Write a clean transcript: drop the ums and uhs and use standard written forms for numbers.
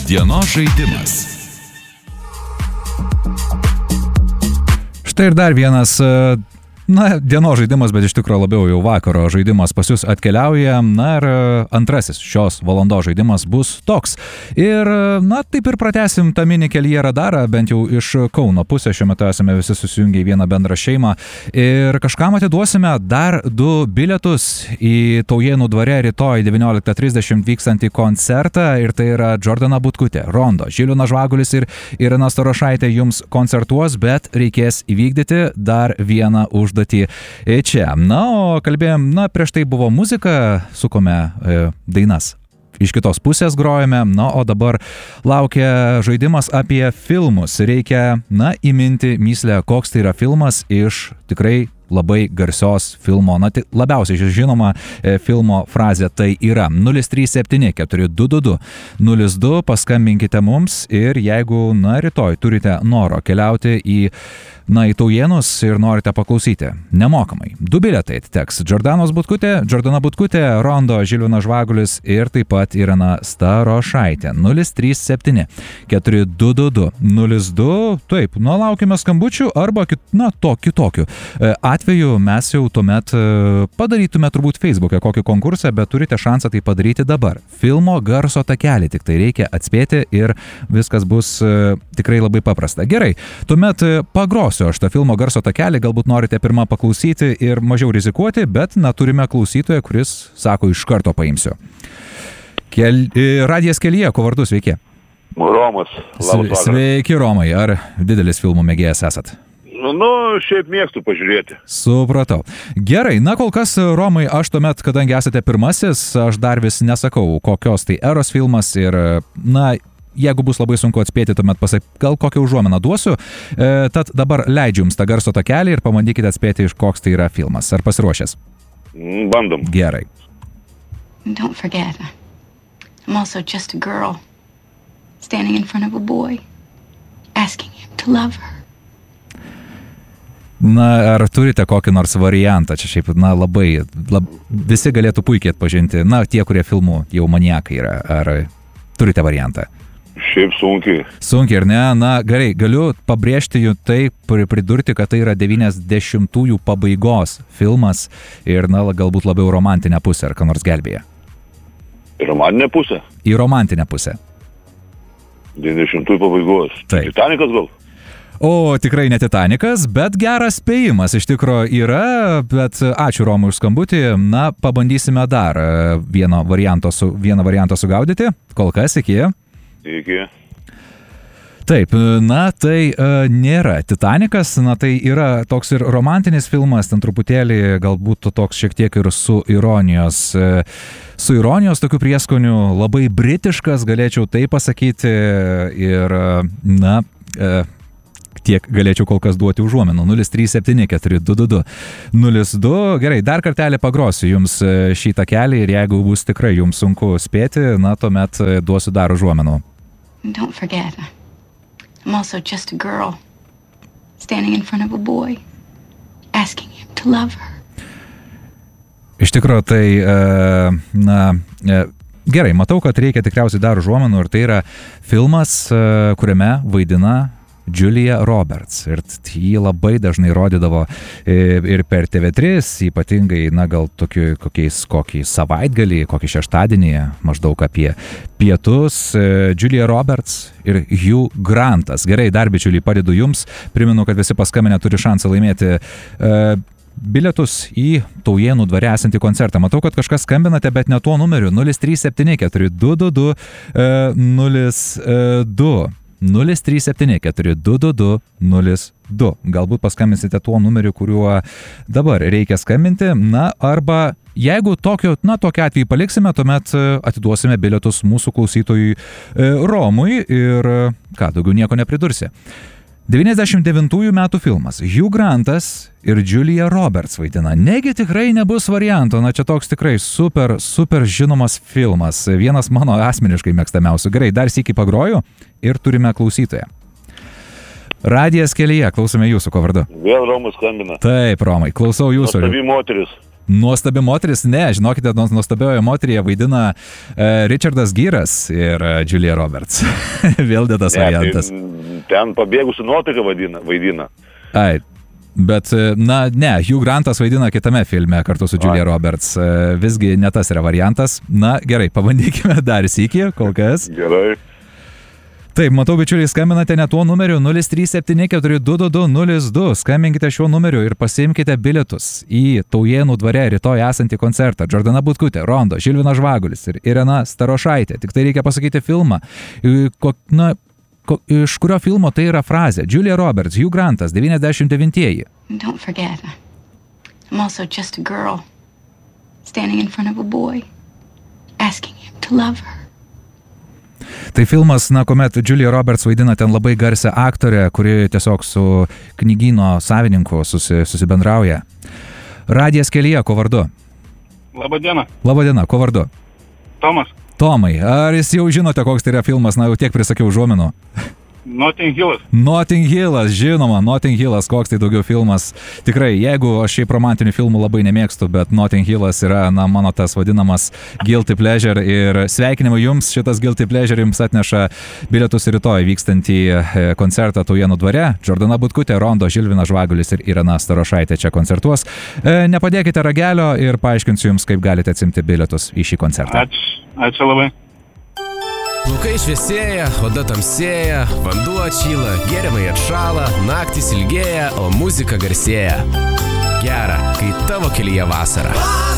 Dienos žaidimas. Štai ir dar vienas, dienos žaidimas, bet iš tikrųjų labiau jau vakaro žaidimas pas jūs atkeliauja. Na ir antrasis šios valandos žaidimas bus toks. Ir, taip ir pratęsim tą mini kelyje radarą, bent jau iš Kauno pusės. Šiuo metu esame visi susijungę į vieną bendrą šeimą. Ir kažkam atiduosime dar 2 bilietus į Taujėnų dvare rytoj 19:30 vykstantį koncertą. Ir tai yra Džordana Butkutė, Rondo, Žilvinas Žvagulis ir Irena Starošaitė jums koncertuos, bet reikės įvykdyti dar vieną užduotį čia. O kalbėjom, prieš tai buvo muzika, sukome dainas. Iš kitos pusės grojame, o dabar laukia žaidimas apie filmus. Reikia, įminti mįslę, koks tai yra filmas iš tikrai labai garsios filmo, labiausiai žinoma filmo frazė tai yra 037 422 02, paskambinkite mums ir jeigu, rytoj turite noro keliauti į Taujėnus ir norite paklausyti nemokamai. 2 bilietai teks Džordana Butkutė, Rondo, Žilvinas Žvagulis ir taip pat Irena Starošaitė. 037 422 02, taip, laukime skambučių arba kitokių atveju mes jau tuomet padarytume turbūt Facebook'e kokį konkursą, bet turite šansą tai padaryti dabar. Filmo garso takelį, tik tai reikia atspėti ir viskas bus tikrai labai paprasta. Gerai, tuomet pagrosiu aš tą filmo garso takelį, galbūt norite pirmą paklausyti ir mažiau rizikuoti, bet turime klausytoją, kuris sako iš karto paimsiu. Radijas kelyje, ko vardu, sveiki? Romas, labas vakaras. Sveiki, Romai, ar didelis filmų mėgėjas esat? Šiaip mėgstu pažiūrėti. Supratau. Gerai, kol kas, Romai, aš tuomet, kadangi esate pirmasis, aš dar vis nesakau, kokios tai eros filmas ir, jeigu bus labai sunku atspėti, tuomet gal kokią užuomeną duosiu. Tad dabar leidžiu jums tą garso takelį ir pabandykite atspėti, iš koks tai yra filmas. Ar pasiruošęs? Bandom. Gerai. Don't forget, I'm also just a girl standing in front of a boy asking him to love her. Ar turite kokį nors variantą? Čia šiaip, visi galėtų puikiai atpažinti, tie, kurie filmų jau maniakai yra. Ar turite variantą? Šiaip sunkiai. Sunkiai, ar ne? Gerai, galiu pabrėžti jų tai, pridurti, kad tai yra 90-ųjų pabaigos filmas ir, galbūt labiau romantinę pusę, ar ką nors gelbėja. Į romantinę pusę? Į romantinę pusę. 90-ųjų pabaigos. Taip. Titanikas gal? O, tikrai ne Titanikas, bet geras spėjimas iš tikrųjų yra, bet ačiū Romui už skambutį. Pabandysime dar vieną variantą sugaudyti. Kol kas, iki. Iki. Taip, tai nėra Titanikas, tai yra toks ir romantinis filmas, ten truputėlį galbūt toks šiek tiek ir su ironijos tokių prieskonių, labai britiškas, galėčiau tai pasakyti ir, tiek galėčiau kol kas duoti užuomenų. 037 422 02. Gerai, dar kartelį pagrosiu jums šį takelį ir jeigu bus tikrai jums sunku spėti, tuomet duosiu dar užuomenų. Don't forget, I'm also just a girl standing in front of a boy asking him to love her. Iš tikrųjų, tai, gerai, matau, kad reikia tikriausiai dar užuomenų ir tai yra filmas, kuriame vaidina Julia Roberts. Ir jį labai dažnai rodydavo ir per TV3, ypatingai, gal kokį savaitgalį, kokį šeštadienį, maždaug apie pietus. Julia Roberts ir Hugh Grantas. Gerai, dar bičiuliai, padedu jums. Primenu, kad visi paskambinę turi šansą laimėti bilietus į Taujėnų dvare esantį koncertą. Matau, kad kažkas skambinate, bet ne tuo numeriu. 037 422 02. 037 422 02. Galbūt paskambinsite tuo numeriu, kuriuo dabar reikia skambinti. Arba jeigu tokiu atveju paliksime, tuomet atiduosime bilietus mūsų klausytojui Romui ir daugiau nieko nepridursi. 99 metų filmas. Hugh Grantas ir Julia Roberts vaidina. Negi tikrai nebus varianto. Čia toks tikrai super žinomas filmas. Vienas mano asmeniškai mėgstamiausių. Gerai, dar sykį pagroju ir turime klausytoją. Radijas kelyje, klausome jūsų, ko vardu. Vėl Romas skambina. Taip, Romai, klausau jūsų. Nuostabi moteris. Nuostabi moteris, ne, žinokite, nuostabioje moteryje vaidina Richardas Geras ir Julia Roberts. Vėl dėtas variantas. Ten pabėgusi nuotaika vaidina. Ai, bet, na, ne, Hugh Grantas vaidina kitame filme kartu su Julia Roberts. Visgi ne tas yra variantas. Na, gerai, pabandykime dar sykį, kol kas. Gerai. Taip, matau, bičiuliai, skambinate ne tuo numeriu 037422202. Skambinkite šiuo numeriu ir pasiimkite bilietus į Taujėnų dvare rytoj esantį koncertą. Džordana Butkutė, Rondo, Žilvinas Žvagulis ir Irena Starošaitė. Tik tai reikia pasakyti filmą. Iš kurio filmo tai yra frazė? Julia Roberts, Hugh Grantas, 99-ieji. Don't forget, I'm also just a girl standing in front of a boy asking him to love her. Tai filmas, na, kuomet Julia Roberts vaidina ten labai garsią aktorę, kuri tiesiog su knygyno savininku susibendrauja. Radijas kelyje, ko vardu? Labadiena. Labadiena, ko vardu? Tomas. Tomai, ar jūs jau žinote, koks tai yra filmas, na, jau tiek prisakiau užuominų? Notting Hillas. Notting Hillas, žinoma, Notting Hillas, koks tai daugiau filmas. Tikrai, jeigu aš šiaip romantinių filmų labai nemėgstu, bet Notting Hillas yra, na, mano tas vadinamas guilty pleasure ir sveikinimai jums, šitas guilty pleasure jums atneša bilietus rytoj vykstantį koncertą Taujėnų dvare. Džordana Butkutė, Rondo, Žilvinas Žvagulis ir Irena Starošaitė čia koncertuos. Nepadėkite ragelio ir paaiškinsiu jums, kaip galite atsimti bilietus į šį koncertą. Ačiū labai. Plaukai šviesėja, oda tamsėja, vanduo atšyla, gėrimai atšala, naktys ilgėja, o muzika garsėja. Gera, kai tavo kelyje vasara.